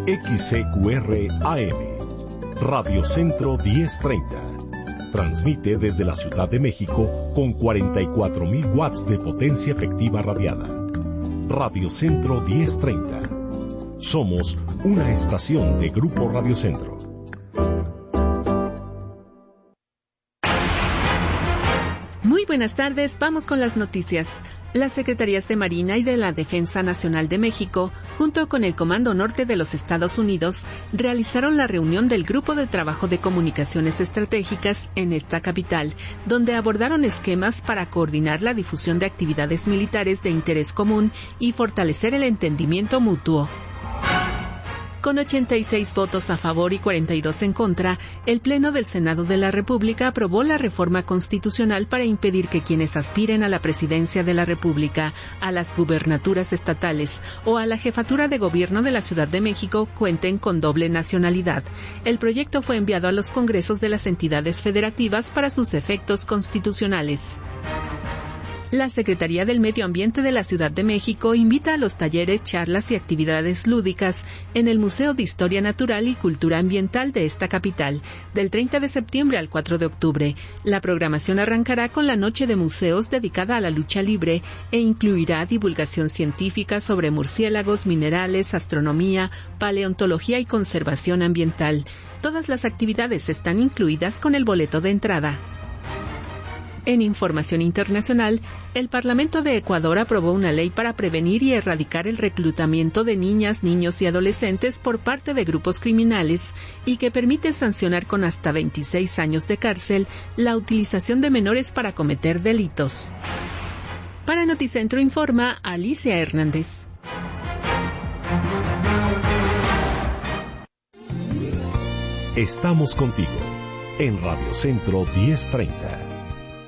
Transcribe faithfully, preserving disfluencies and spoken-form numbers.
X C Q R A M, Radio Centro diez treinta. Transmite desde la Ciudad de México con cuarenta y cuatro mil watts de potencia efectiva radiada. Radio Centro diez treinta. Somos una estación de Grupo Radio Centro. Muy buenas tardes, vamos con las noticias. Las Secretarías de Marina y de la Defensa Nacional de México, junto con el Comando Norte de los Estados Unidos, realizaron la reunión del Grupo de Trabajo de Comunicaciones Estratégicas en esta capital, donde abordaron esquemas para coordinar la difusión de actividades militares de interés común y fortalecer el entendimiento mutuo. Con ochenta y seis votos a favor y cuarenta y dos en contra, el Pleno del Senado de la República aprobó la reforma constitucional para impedir que quienes aspiren a la presidencia de la República, a las gubernaturas estatales o a la jefatura de gobierno de la Ciudad de México cuenten con doble nacionalidad. El proyecto fue enviado a los congresos de las entidades federativas para sus efectos constitucionales. La Secretaría del Medio Ambiente de la Ciudad de México invita a los talleres, charlas y actividades lúdicas en el Museo de Historia Natural y Cultura Ambiental de esta capital, del treinta de septiembre al cuatro de octubre. La programación arrancará con la Noche de Museos dedicada a la lucha libre e incluirá divulgación científica sobre murciélagos, minerales, astronomía, paleontología y conservación ambiental. Todas las actividades están incluidas con el boleto de entrada. En información internacional, el Parlamento de Ecuador aprobó una ley para prevenir y erradicar el reclutamiento de niñas, niños y adolescentes por parte de grupos criminales y que permite sancionar con hasta veintiséis años de cárcel la utilización de menores para cometer delitos. Para Noticentro informa Alicia Hernández. Estamos contigo en Radio Centro diez treinta.